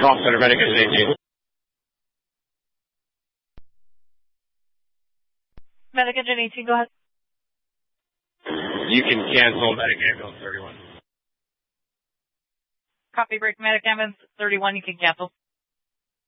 call center, Medic Engine 18. Medic Engine 18, go ahead. You can cancel Medic Ambulance 31. Copy, break, Medic Ambulance 31, you can cancel.